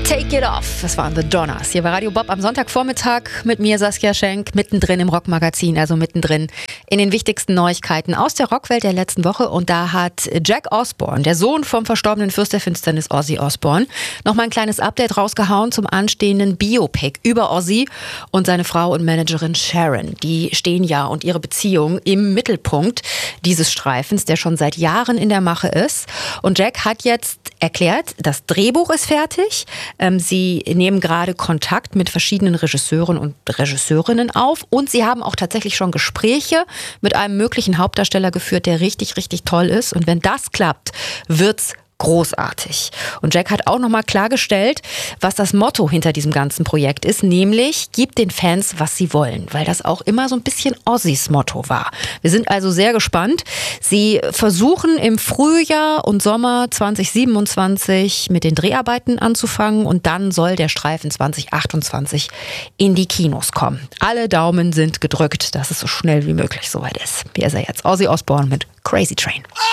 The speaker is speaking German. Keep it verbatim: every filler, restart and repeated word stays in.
Take It Off, das waren The Donners. Hier bei Radio Bob am Sonntagvormittag mit mir, Saskia Schenk, mittendrin im Rockmagazin, also mittendrin in den wichtigsten Neuigkeiten aus der Rockwelt der letzten Woche. Und da hat Jack Osbourne, der Sohn vom verstorbenen Fürst der Finsternis Ozzy Osbourne, nochmal ein kleines Update rausgehauen zum anstehenden Biopic über Ozzy und seine Frau und Managerin Sharon. Die stehen ja und ihre Beziehung im Mittelpunkt dieses Streifens, der schon seit Jahren in der Mache ist. Und Jack hat jetzt erklärt, das Drehbuch ist fertig. Sie nehmen gerade Kontakt mit verschiedenen Regisseuren und Regisseurinnen auf und sie haben auch tatsächlich schon Gespräche mit einem möglichen Hauptdarsteller geführt, der richtig, richtig toll ist. Und wenn das klappt, wird's großartig. Und Jack hat auch nochmal klargestellt, was das Motto hinter diesem ganzen Projekt ist, nämlich gib den Fans, was sie wollen, weil das auch immer so ein bisschen Ozzys Motto war. Wir sind also sehr gespannt. Sie versuchen im Frühjahr und Sommer zwanzig siebenundzwanzig mit den Dreharbeiten anzufangen und dann soll der Streifen zwanzig achtundzwanzig in die Kinos kommen. Alle Daumen sind gedrückt, dass es so schnell wie möglich soweit ist. Hier ist er jetzt, Ozzy Osbourne mit Crazy Train.